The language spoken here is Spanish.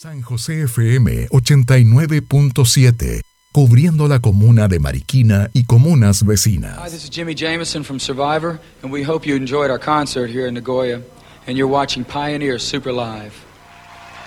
San José FM 89.7, cubriendo la comuna de Mariquina y comunas vecinas. Hi, this is Jimmy Jameson from Survivor, and we hope you enjoyed our concert here in Nagoya, and you're watching Pioneer Super Live.